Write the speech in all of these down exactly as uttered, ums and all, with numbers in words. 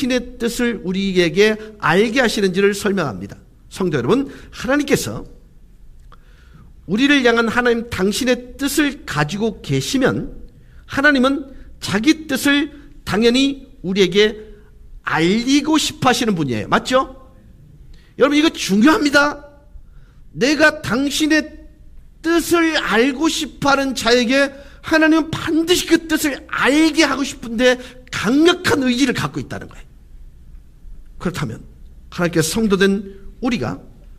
당신의 뜻을 우리에게 알게 하시는지를 설명합니다. 성도 여러분, 하나님께서 우리를 향한 하나님 당신의 뜻을 가지고 계시면 하나님은 자기 뜻을 당연히 우리에게 알리고 싶어 하시는 분이에요. 맞죠? 여러분, 이거 중요합니다. 내가 당신의 뜻을 알고 싶어 하는 자에게 하나님은 반드시 그 뜻을 알게 하고 싶은데 강력한 의지를 갖고 있다는 거예요. 그렇다면 하나님께서 성도된 우리가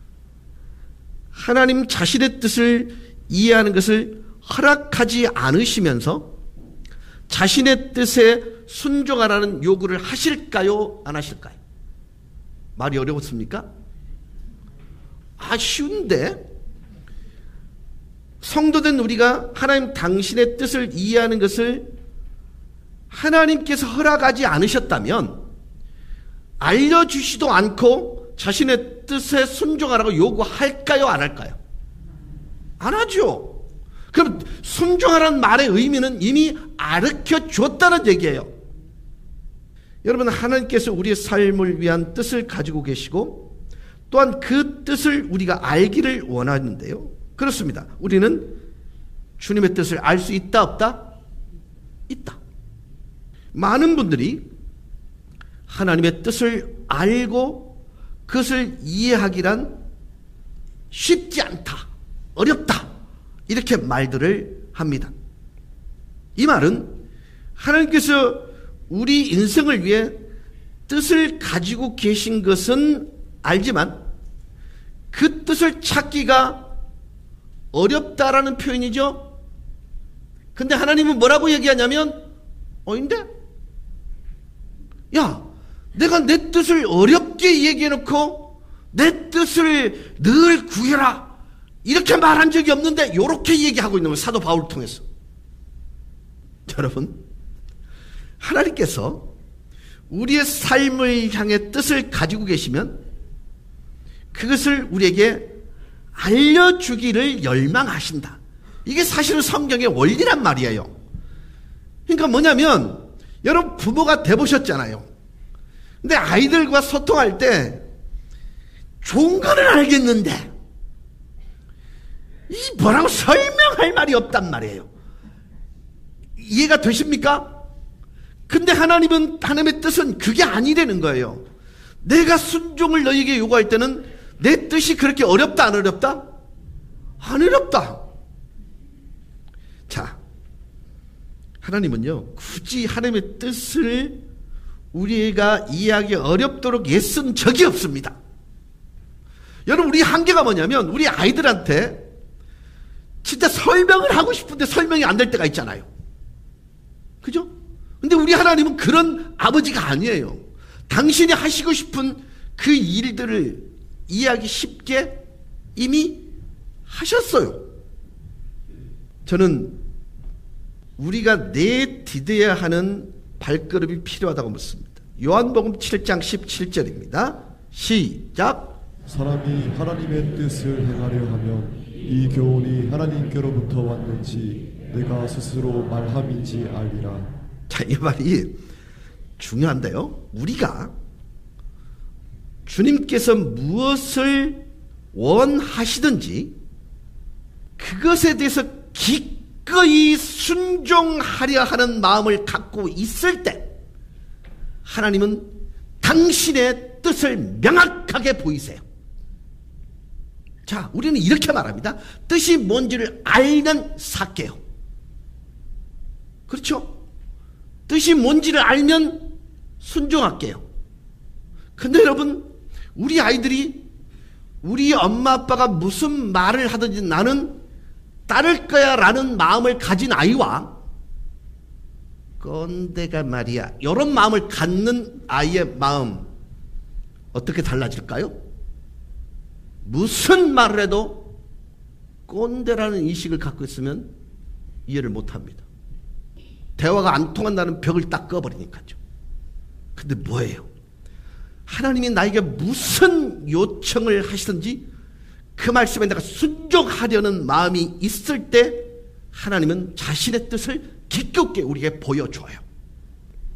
하나님 자신의 뜻을 이해하는 것을 허락하지 않으시면서 자신의 뜻에 순종하라는 요구를 하실까요? 안 하실까요? 말이 어려웠습니까? 아, 쉬운데 성도된 우리가 하나님 당신의 뜻을 이해하는 것을 하나님께서 허락하지 않으셨다면 알려주시도 않고 자신의 뜻에 순종하라고 요구할까요? 안 할까요? 안 하죠. 그럼 순종하라는 말의 의미는 이미 가르쳐 줬다는 얘기예요. 여러분, 하나님께서 우리의 삶을 위한 뜻을 가지고 계시고 또한 그 뜻을 우리가 알기를 원하는데요. 그렇습니다. 우리는 주님의 뜻을 알 수 있다 없다? 있다. 많은 분들이 하나님의 뜻을 알고 그것을 이해하기란 쉽지 않다, 어렵다, 이렇게 말들을 합니다. 이 말은 하나님께서 우리 인생을 위해 뜻을 가지고 계신 것은 알지만 그 뜻을 찾기가 어렵다라는 표현이죠. 근데 하나님은 뭐라고 얘기하냐면, 어인데? 야, 내가 내 뜻을 어렵게 얘기해놓고 내 뜻을 늘 구해라, 이렇게 말한 적이 없는데 이렇게 얘기하고 있는 거예요. 사도 바울을 통해서. 여러분, 하나님께서 우리의 삶을 향해 뜻을 가지고 계시면 그것을 우리에게 알려주기를 열망하신다. 이게 사실은 성경의 원리란 말이에요. 그러니까 뭐냐면, 여러분 부모가 돼보셨잖아요. 근데 아이들과 소통할 때 좋은 거는 알겠는데 이 뭐라고 설명할 말이 없단 말이에요. 이해가 되십니까? 근데 하나님은, 하나님의 뜻은 그게 아니라는 거예요. 내가 순종을 너에게 요구할 때는 내 뜻이 그렇게 어렵다 안 어렵다? 안 어렵다. 자, 하나님은요 굳이 하나님의 뜻을 우리가 이해하기 어렵도록 애쓴 적이 없습니다. 여러분, 우리 한계가 뭐냐면 우리 아이들한테 진짜 설명을 하고 싶은데 설명이 안 될 때가 있잖아요. 그죠? 근데 우리 하나님은 그런 아버지가 아니에요. 당신이 하시고 싶은 그 일들을 이해하기 쉽게 이미 하셨어요. 저는 우리가 내디뎌야 하는 발걸음이 필요하다고 묻습니다. 요한복음 칠 장 십칠 절입니다. 시작. 사람이 하나님의 뜻을 행하려 하면 이 교훈이 하나님께로부터 왔는지 내가 스스로 말함인지 알리라. 자, 이 말이 중요한데요. 우리가 주님께서 무엇을 원하시든지 그것에 대해서 기꺼이 순종하려 하는 마음을 갖고 있을 때 하나님은 당신의 뜻을 명확하게 보이세요. 자, 우리는 이렇게 말합니다. 뜻이 뭔지를 알면 살게요. 그렇죠? 뜻이 뭔지를 알면 순종할게요. 근데 여러분, 우리 아이들이 우리 엄마 아빠가 무슨 말을 하든지 나는 따를 거야 라는 마음을 가진 아이와 꼰대가 말이야 이런 마음을 갖는 아이의 마음 어떻게 달라질까요? 무슨 말을 해도 꼰대라는 인식을 갖고 있으면 이해를 못합니다. 대화가 안 통한다는 벽을 딱 꺼버리니까요. 근데 뭐예요? 하나님이 나에게 무슨 요청을 하시든지 그 말씀에 내가 순종하려는 마음이 있을 때 하나님은 자신의 뜻을 기꺼이 우리에게 보여줘요.